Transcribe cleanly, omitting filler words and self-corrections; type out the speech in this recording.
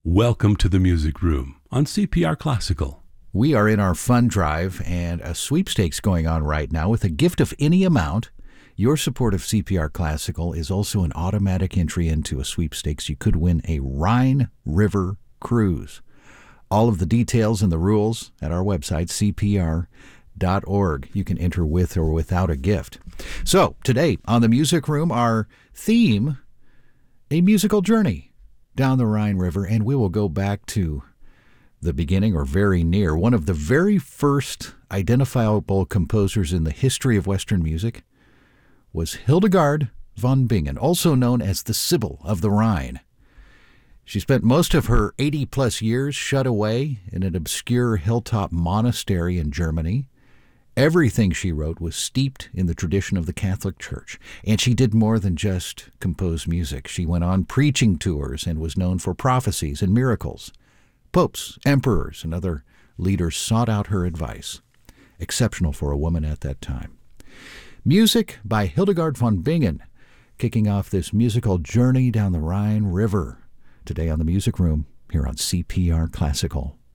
Welcome to the Music Room on CPR Classical. We are in our fund drive and a sweepstakes going on right now with a gift of any amount. Your support of CPR Classical is also an automatic entry into a sweepstakes. You could win a Rhine River cruise. All of the details and the rules at our website, cpr.org. You can enter with or without a gift. So today on the Music Room, our theme, a musical journey down the Rhine River, and we will go back to the beginning or very near. One of the very first identifiable composers in the history of Western music was Hildegard von Bingen, also known as the Sibyl of the Rhine. She spent most of her 80-plus years shut away in an obscure hilltop monastery in Germany. Everything she wrote was steeped in the tradition of the Catholic Church, and she did more than just compose music. She went on preaching tours and was known for prophecies and miracles. Popes, emperors, and other leaders sought out her advice. Exceptional for a woman at that time. Music by Hildegard von Bingen, kicking off this musical journey down the Rhine River. Today on the Music Room, here on CPR Classical.